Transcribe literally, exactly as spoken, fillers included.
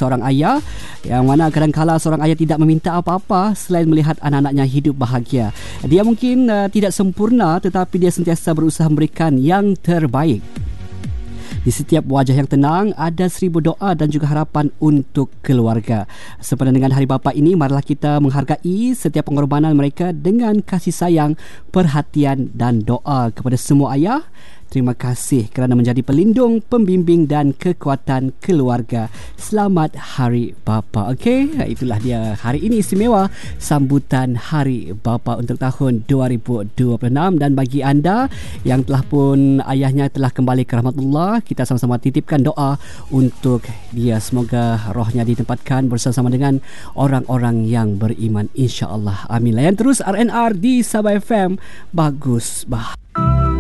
seorang ayah, yang mana kadang-kala seorang ayah tidak meminta apa-apa selain melihat anak-anaknya hidup bahagia. Dia mungkin uh, tidak sempurna, tetapi dia sentiasa berusaha memberikan yang terbaik. Di setiap wajah yang tenang ada seribu doa dan juga harapan untuk keluarga. Sempena dengan Hari Bapa ini, marilah kita menghargai setiap pengorbanan mereka dengan kasih sayang, perhatian dan doa kepada semua ayah. Terima kasih kerana menjadi pelindung, pembimbing dan kekuatan keluarga. Selamat Hari Bapa. Okey, itulah dia hari ini istimewa, sambutan Hari Bapa untuk tahun dua ribu dua puluh enam. Dan bagi anda yang telah pun ayahnya telah kembali ke rahmatullah, kita sama-sama titipkan doa untuk dia. Semoga rohnya ditempatkan bersama dengan orang-orang yang beriman, insya-Allah. Amin. Layan terus R N R di Sabah F M. Bagus bah.